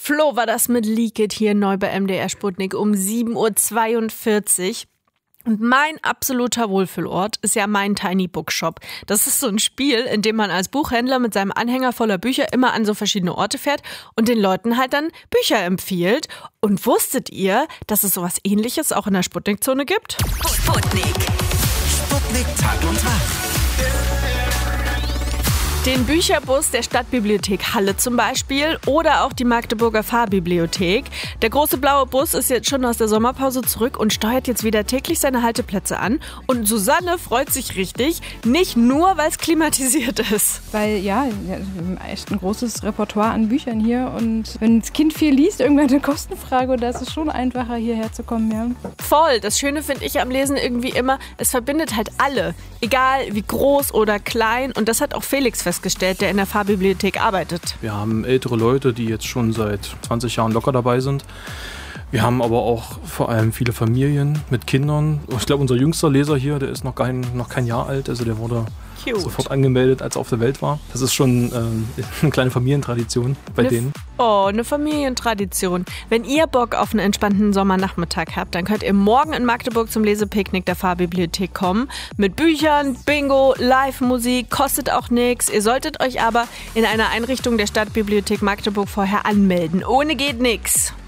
Flo, war das mit Leak It hier neu bei MDR Sputnik um 7.42 Uhr. Und mein absoluter Wohlfühlort ist ja mein Tiny Bookshop. Das ist so ein Spiel, in dem man als Buchhändler mit seinem Anhänger voller Bücher immer an so verschiedene Orte fährt und den Leuten halt dann Bücher empfiehlt. Und wusstet ihr, dass es sowas Ähnliches auch in der Sputnik-Zone gibt? Sputnik. Sputnik Tag und Nacht. Den Bücherbus der Stadtbibliothek Halle zum Beispiel oder auch die Magdeburger Fahrbibliothek. Der große blaue Bus ist jetzt schon aus der Sommerpause zurück und steuert jetzt wieder täglich seine Halteplätze an. Und Susanne freut sich richtig, nicht nur, weil es klimatisiert ist. Weil wir haben echt ein großes Repertoire an Büchern hier. Und wenn das Kind viel liest, irgendwann eine Kostenfrage, da ist es schon einfacher, hierher zu kommen. Ja. Voll. Das Schöne finde ich am Lesen irgendwie immer, es verbindet halt alle. Egal wie groß oder klein. Und das hat auch Felix festgestellt, der in der Fahrbibliothek arbeitet. Wir haben ältere Leute, die jetzt schon seit 20 Jahren locker dabei sind. Wir haben aber auch vor allem viele Familien mit Kindern. Ich glaube, unser jüngster Leser hier, der ist noch kein Jahr alt. Also der wurde sofort angemeldet, als er auf der Welt war. Das ist schon eine kleine Familientradition bei denen. Oh, eine Familientradition. Wenn ihr Bock auf einen entspannten Sommernachmittag habt, dann könnt ihr morgen in Magdeburg zum Lesepicknick der Fahrbibliothek kommen. Mit Büchern, Bingo, Live-Musik, kostet auch nichts. Ihr solltet euch aber in einer Einrichtung der Stadtbibliothek Magdeburg vorher anmelden. Ohne geht nix.